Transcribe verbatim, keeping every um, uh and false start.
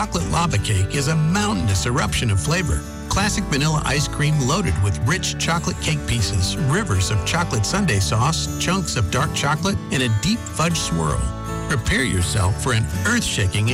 Chocolate lava cake is a mountainous eruption of flavor. Classic vanilla ice cream loaded with rich chocolate cake pieces, rivers of chocolate sundae sauce, chunks of dark chocolate, and a deep fudge swirl. Prepare yourself for an earth-shaking